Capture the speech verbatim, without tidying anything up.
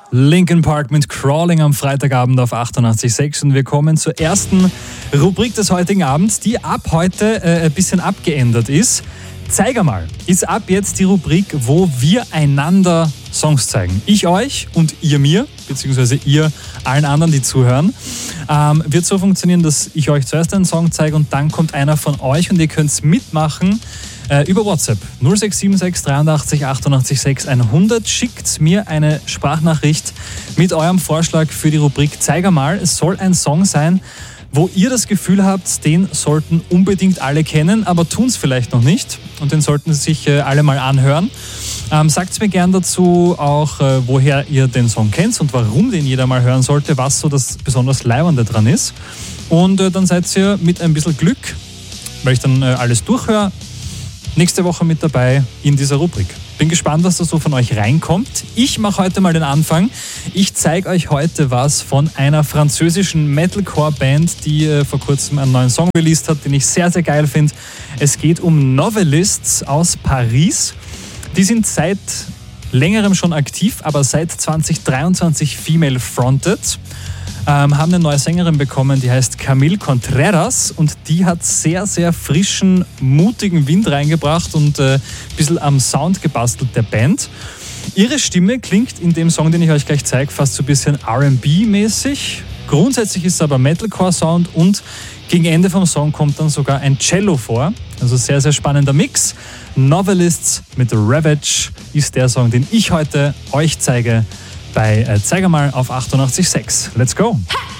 Linkin Park mit Crawling am Freitagabend auf achtundachtzig Komma sechs und wir kommen zur ersten Rubrik des heutigen Abends, die ab heute äh, ein bisschen abgeändert ist. Zeig einmal ist ab jetzt die Rubrik, wo wir einander Songs zeigen. Ich euch und ihr mir, beziehungsweise ihr allen anderen, die zuhören. Ähm, wird so funktionieren, dass ich euch zuerst einen Song zeige und dann kommt einer von euch und ihr könnt mitmachen äh, über WhatsApp. null sechs sieben sechs dreiundachtzig achtundachtzig sechs hundert. Schickt mir eine Sprachnachricht mit eurem Vorschlag für die Rubrik Zeig einmal. Es soll ein Song sein, wo ihr das Gefühl habt, den sollten unbedingt alle kennen, aber tun es vielleicht noch nicht und den sollten sich äh, alle mal anhören. Ähm, sagt mir gern dazu auch, äh, woher ihr den Song kennt und warum den jeder mal hören sollte, was so das besonders Leibende dran ist. Und äh, dann seid ihr mit ein bisschen Glück, weil ich dann äh, alles durchhöre, nächste Woche mit dabei in dieser Rubrik. Bin gespannt, was da so von euch reinkommt. Ich mache heute mal den Anfang. Ich zeige euch heute was von einer französischen Metalcore-Band, die äh, vor kurzem einen neuen Song released hat, den ich sehr, sehr geil finde. Es geht um Novelists aus Paris. Die sind seit längerem schon aktiv, aber seit zwanzig dreiundzwanzig female fronted. Ähm, haben eine neue Sängerin bekommen, die heißt Camille Contreras und die hat sehr, sehr frischen, mutigen Wind reingebracht und äh, ein bisschen am Sound gebastelt der Band. Ihre Stimme klingt in dem Song, den ich euch gleich zeige, fast so ein bisschen R and B-mäßig. Grundsätzlich ist es aber Metalcore-Sound und gegen Ende vom Song kommt dann sogar ein Cello vor. Also sehr, sehr spannender Mix. Novelists mit Ravage ist der Song, den ich heute euch zeige bei äh, Zeig einmal auf achtundachtzig Komma sechs. Let's go! Ha!